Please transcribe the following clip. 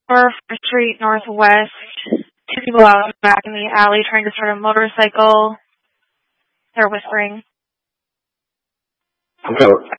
4th Street Northwest. Two people out back in the alley trying to start a motorcycle. They're whispering. Okay,